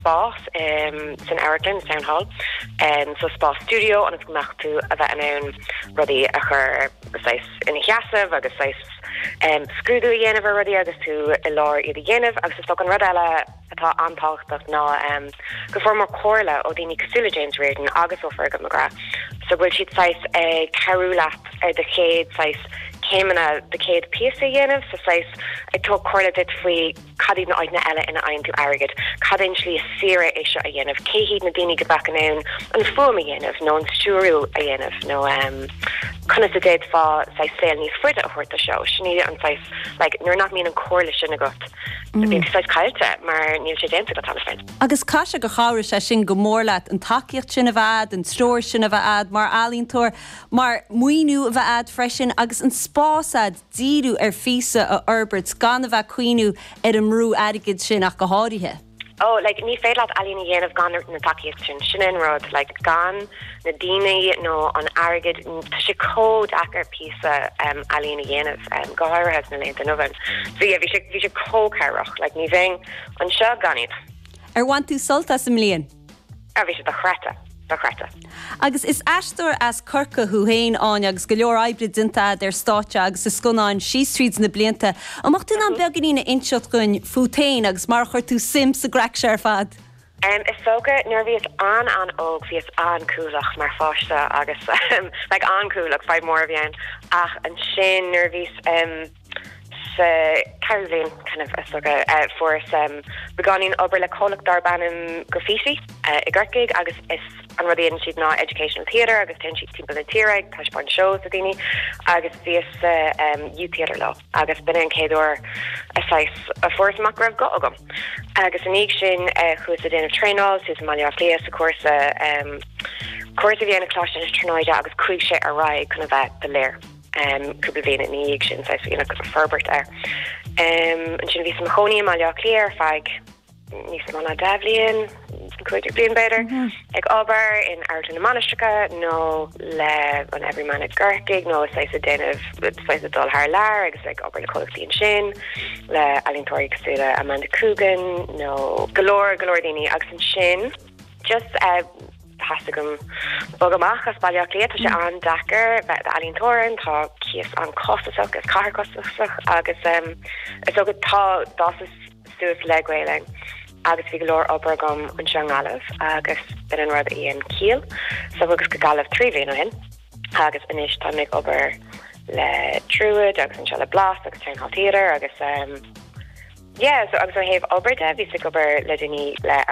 Spás san Airglen Town Hall so Spás studio an is gomach tú a bheith an rudí a chur sais in hiasah agus sais scrúdú a dhéanamh rudí agus tú I lár iad a dhéanamh agus is an rud eile atá antáchtach ná go formar cóirla ó daoine cosúla James Reardon agus ó Fergus McGrath so bhfuil siad sais carú leat ar de chéad sais céimena de céad píosa dhéanamh so sais ag tó cóirla dit faoi cadíad na áidna eile ina aon tú airgid cadín slí sira é seo a dhéanamh céhíad na daoine go back an fum a dhéanamh nó an siúrú a dhéanamh nó chuna a déad fá sais féil níos fuide a chuirta seo sníad an sais nuair nach míon an cóirla sin agat bíon sais caiilte mar níl sé déanta go talafein. Agus caiise go cháir sé sin go mór leat an takeíocht sin a bhead an stóir sin a bhead mar alíntóir mar muoinú a bhead freisin agus an spásad díú ar físa a Urbert gan a bheith cuiinú ar an mrú aigid sin ach go háirithe. Oh, ní féad leat alína dhéanamh gan na takeíocht sin in rud gan na daoine nó an airgid tá sé cód achar písa alína dhéanamh gáirithe na léanta nuhan. So yeah, bhí sé cócairach ní bhéin an seo ganad. Ar bhain tú soltas am líon? A bhí sé do chreata. Agus is eistóir as curca thuhéin áin agus go leor aibrid dinta ar státe agus is sconáin sístríd na blianta. Amach tú an beganína inseot gon futain agus mar chuir tú sim sa graic sé ar fad. Is soga nervhíos an óg bhíos an cúlach mar fáiste agus an cúlach feid mór bhíon ach an sin nervhís Caroline kind of for beganin ober le colic darbanum graffiti I gurkig agus is an rudi in she'd not educational theatre agus ten she'd people in theatre tashborn shows adini agus vies U theatre law agus bin in Cador a force macro got agam agus an sin who's in of trainals who's Malia Fleas of course course of Vienna clash in Trinoida agus cruise a ride kind of the lair could be in the action so you know Ferbert there and should be some honey Malia clear fag Nismana Davlian could you been better like over in Arton Monastrica no le on every man at Garkig no size a den of size of dull hair lar it's like over the Collecty and Shin le Alintori Casula Amanda Coogan no galore dini Axon Shin just Hasagum Bogamach as Baliacleta she an Dakar but Alin Toran tá kies an Costasach as car Costasach agus it's a good tá das suas legwailing agus vi galore obergum an Shangalov agus bin an rud Ian Keel so agus Gagalov 3 vino hin agus inish tá make over le Druid agus an Chala Blast agus Town Hall Theatre agus yeah so agus I have ober Devi sig ober le dini le